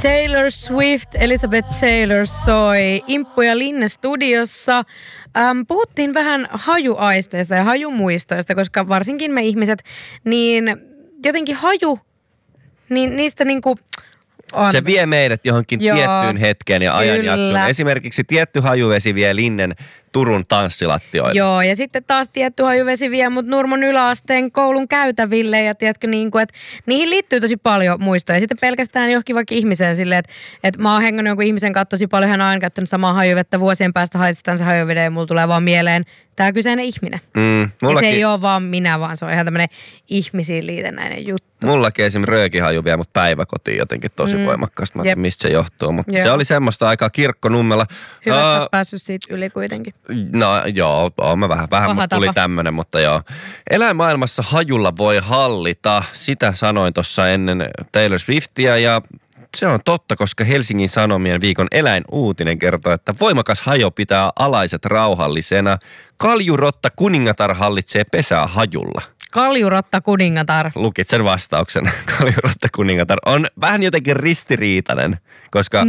Taylor Swift, Elizabeth Taylor soi Imppu ja Linne studiossa. Puhuttiin vähän hajuaisteista ja hajumuistoista, koska varsinkin me ihmiset, niin jotenkin haju, niin niistä niinku on. Se vie meidät johonkin tiettyyn hetkeen ja ajanjaksoon. Esimerkiksi tietty hajuvesi vie Linnen Turun tanssilattioille. Joo, ja sitten taas tietty hajuvesi vie mut Nurmon yläasteen koulun käytäville ja tiedätkö niin kuin, että niihin liittyy tosi paljon muistoja. Ja sitten pelkästään johonkin vaikka ihmiseen silleen, että mä oon hengannut jonkun ihmisen kanssa tosi paljon, hän on aina käyttänyt samaa hajuvettä, vuosien päästä haistan se hajuveden ja mulla tulee vaan mieleen tää kyseinen ihminen. Ja se ei ole vaan minä, vaan se on ihan tämmönen ihmisiin liitännäinen juttu. Mullakin esimerkiksi röökihaju vie mut päiväkotiin jotenkin tosi voimakkaasti. Mä ajattelin, mistä se johtuu, mutta se oli semmoista aikaa Kirkkonummella. Hyvä, että oot päässyt siitä yli kuitenkin. No joo, mä vähän musta tuli tämmönen, mutta joo. Eläinmaailmassa hajulla voi hallita. Sitä sanoin tuossa ennen Taylor Swiftia ja se on totta, koska Helsingin Sanomien viikon eläinuutinen kertoo, että voimakas hajo pitää alaiset rauhallisena. Kaljurotta kuningatar hallitsee pesää hajulla. Kaljurotta kuningatar. Lukit sen vastauksen. Kaljurotta kuningatar on vähän jotenkin ristiriitainen, koska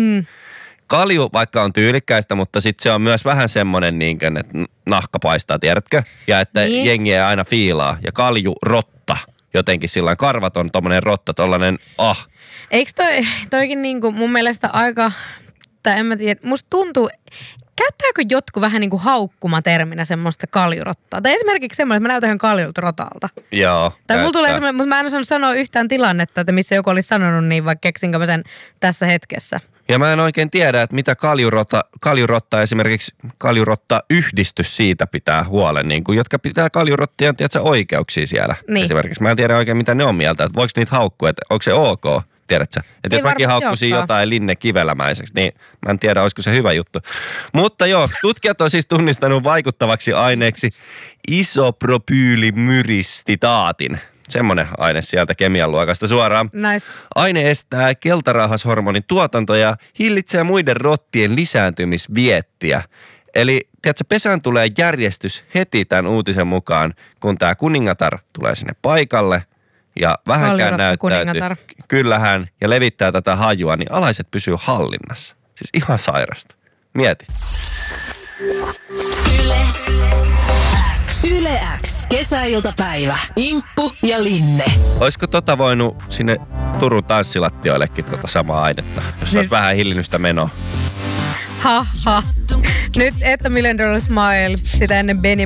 kalju vaikka on tyylikkäistä, mutta sitten se on myös vähän semmoinen, niin kuin, että nahka paistaa, tiedätkö? Ja että jengi ei aina fiilaa. Ja kaljurotta jotenkin sillain karvaton tommonen rotta, tollanen Eikö toikin niinku mun mielestä aika, tai en mä tiedä, musta tuntuu, käyttääkö jotkut vähän niinku haukkumaterminä semmoista kaljurottaa? Tai esimerkiksi semmoinen, että mä näytän ihan kaljulta rotalta. Joo. Tai mulla tulee semmoinen, mutta mä en osannut sanoa yhtään tilannetta, että missä joku olisi sanonut niin, vaikka keksinkö mä sen tässä hetkessä. Ja mä en oikein tiedä, että mitä kaljurotta esimerkiksi kaljurotta-yhdistys siitä pitää huolen, niin kuin, jotka pitää kaljurottien oikeuksia siellä. Niin. Esimerkiksi mä en tiedä oikein, mitä ne on mieltä, että voiko niitä haukkua, että onko se ok, tiedätkö? Että jos mäkin haukkuisin jotain Linne Kivelämäiseksi, niin mä en tiedä, olisiko se hyvä juttu. Mutta joo, tutkijat on siis tunnistanut vaikuttavaksi aineeksi isopropyylimyristitaatin. Semmoinen aine sieltä kemian luokasta suoraan. Nice. Aine estää keltarauhashormonin tuotanto ja hillitsee muiden rottien lisääntymisviettiä. Eli tiedätkö, pesään tulee järjestys heti tämän uutisen mukaan, kun tämä kuningatar tulee sinne paikalle ja vähänkään näyttäytyy. Kyllähän, ja levittää tätä hajua, niin alaiset pysyy hallinnassa. Siis ihan sairasta. Mieti. Yle X. Kesäiltapäivä. Imppu ja Linne. Olisiko voinut sinne Turun tanssilattioillekin samaa ainetta, jos olisi vähän hillinnyt sitä menoa? Nyt että $1 Million Smile, sitä ennen Benny